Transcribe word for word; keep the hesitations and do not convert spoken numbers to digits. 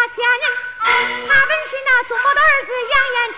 仙人，他本是那祖母的儿子杨延